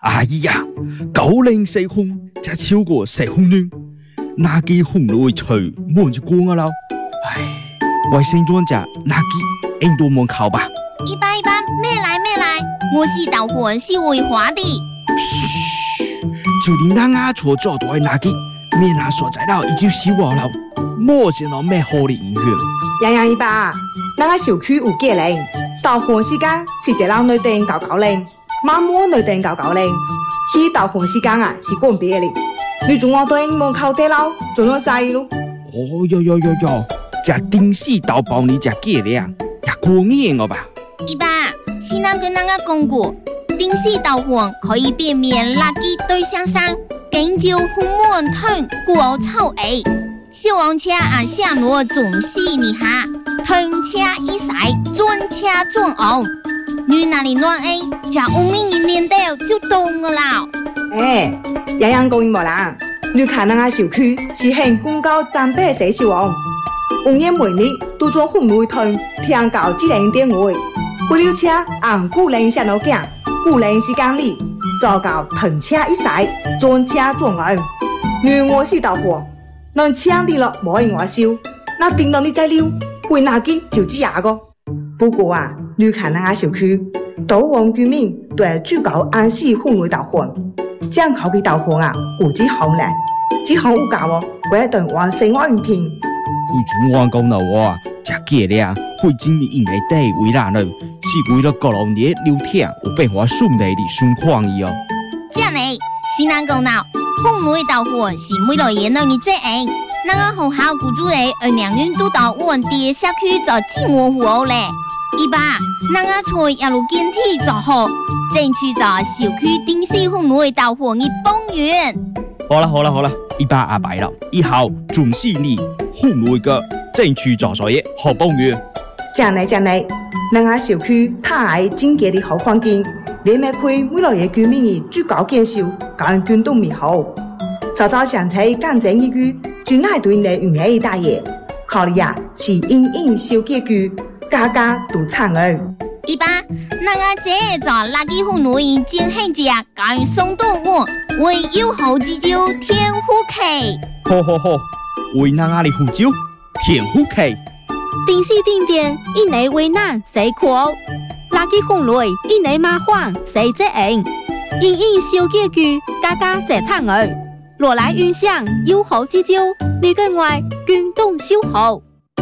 哎呀，904空，才超過10分鐘，哪幾空都會隨門就光啊啦！唉，我先裝只哪幾印度門口吧。 一般，咩來，我是導魂是會話的。 噓，就連咱阿錯做到的哪幾，面下所在了已經死亡了，莫是攞咩好的影響。 洋一把，咱個小區有幾人？導魂時間是一老女定99人。媽媽女定99人，去導魂時間啊是講別的。你仲我對門口地樓仲有曬咯。 哦喲，這定時導報你這幾個呀，也過癮了吧？ 一爸，是咱跟咱個講過，定時導魂可以變面垃圾對象上，跟照紅門吞過臭味。小黃車啊下落總是你下，吞車一曬，轉車轉紅。你那裡亂哎，加5名一年到就懂了啦。 洋講冇啦，你看那個小區是很公告戰備寫小王，5年每日都做紅綠屯，聽到智能電話，不溜車按古人下樓行，古人時間裡做到吞車一曬，轉車轉紅。你我是導火，能搶你了冇人話笑，那頂到你再溜，會哪個就知牙個。不過啊，你看那個小區，導魂居民對最高安息氛圍導魂，將口嘅導魂啊，估計好難，只好有教哦，為了等我生活用品。 會做我講到我，這幾個啊，會經歷應該對為難了，是為了各路的聊天，有變化順利的順況伊哦。 這樣呢，是難講到，氛圍導魂是每來嘢能你這樣。那個學校雇主嘞，2年都到我哋社區做節目服務嘞。一爸，那個菜一路堅持做好，爭取做小區定時氛圍導魂的幫員。 好了，一爸阿白了，以後總是你氛圍個爭取做所嘢好幫員。 這樣呢，那個小區太整潔的好環境，連咩開每來嘅居民的最高建設，感覺都美好。稍早想起幹正一句。最愛對你唔係大爺，考慮啊是隱小結局，家家都慘兒。 一爸，那個這做垃圾氛圍真係只敢送動物，為有好之招天虎旗。 好，為那個的呼召天虎旗。 定時定點，一內為難誰苦？垃圾氛圍一內麻煩誰責任？隱小結局，家家這慘兒。若來運向有好之招，你跟外軍動修好。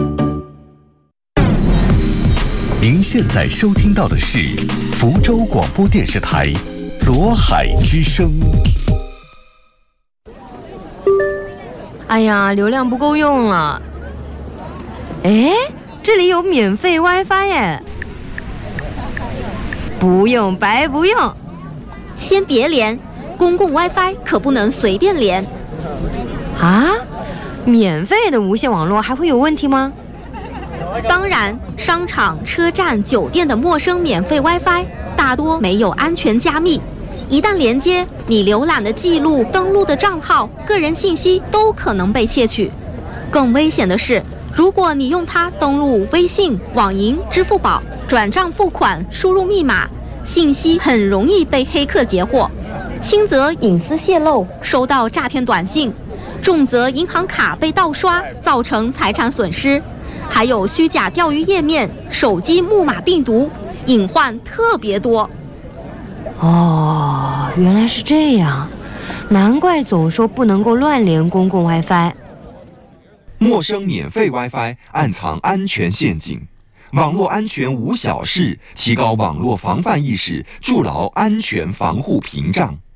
您現在收聽到的是福州廣播電視台左海之聲。 哎呀，流量不夠用了。哎，這裡有免費 WiFi 耶！不用，白不用。 先別連。公共 WiFi 可不能隨便連啊！免費的無線網絡還會有問題嗎？ 當然，商場、車站、酒店的陌生免費 WiFi 大多沒有安全加密，一旦連接，你瀏覽的記錄、登錄的賬號、個人信息都可能被竊取。更危險的是，如果你用它登錄微信、網銀、支付寶、轉賬付款、輸入密碼，信息很容易被黑客截獲。輕則隱私洩露，收到詐騙短信；重則銀行卡被盜刷，造成財產損失。還有虛假釣魚頁面、手機木馬病毒，隱患特別多。 哦，原來是這樣，難怪總說不能夠亂連公共 WiFi。 陌生免費 WiFi 暗藏安全陷阱，網絡安全無小事，提高網絡防範意識，築牢安全防護屏障。